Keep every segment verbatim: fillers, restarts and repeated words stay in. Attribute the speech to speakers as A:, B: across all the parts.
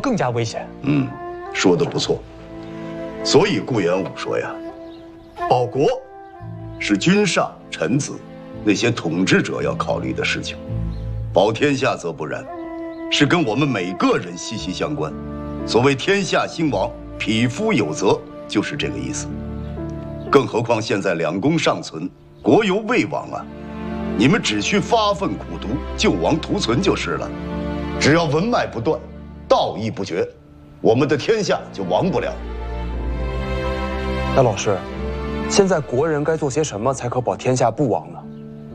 A: 更加危险。
B: 嗯，说的不错。所以顾炎武说呀，保国是君上臣子那些统治者要考虑的事情，保天下则不然，是跟我们每个人息息相关。所谓天下兴亡，匹夫有责，就是这个意思。更何况现在两宫尚存，国犹未亡啊！你们只需发愤苦读，救亡图存就是了。只要文脉不断，道义不绝，我们的天下就亡不了。
C: 那老师，现在国人该做些什么才可保天下不亡呢？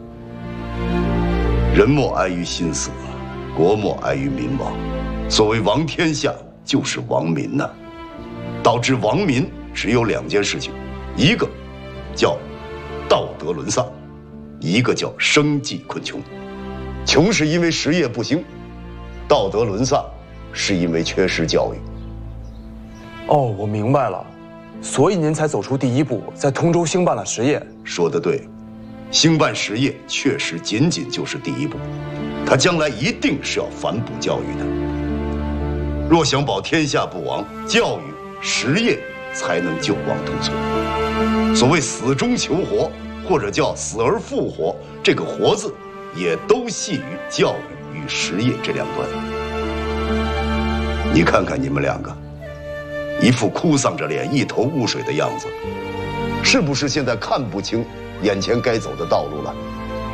B: 人莫哀于心死，国莫哀于民亡。所谓亡天下，就是亡民呐、啊。导致亡民只有两件事情，一个叫道德沦丧，一个叫生计困穷。穷是因为实业不兴，道德沦丧是因为缺失教育。
C: 哦，我明白了，所以您才走出第一步，在通州兴办了实业。
B: 说得对，兴办实业确实仅仅就是第一步，他将来一定是要反哺教育的。若想保天下不亡，教育实业才能救亡图存。所谓死中求活，或者叫死而复活，这个活字也都系于教育与实业这两端。你看看你们两个，一副哭丧着脸一头雾水的样子，是不是现在看不清眼前该走的道路了？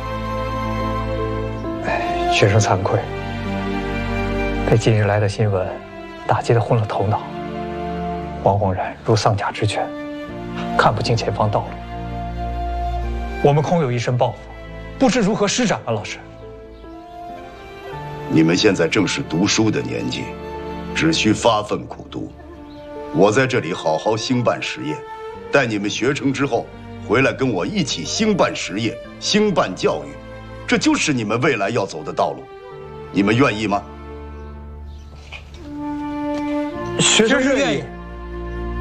A: 哎，学生惭愧，被近日来的新闻打击得昏了头脑，惶惶然如丧家之犬，看不清前方道路。我们空有一身抱负，不知如何施展啊，老师。
B: 你们现在正是读书的年纪，只需发奋苦读。我在这里好好兴办实业，待你们学成之后，回来跟我一起兴办实业，兴办教育，这就是你们未来要走的道路。你们愿意吗？
A: 学生愿意。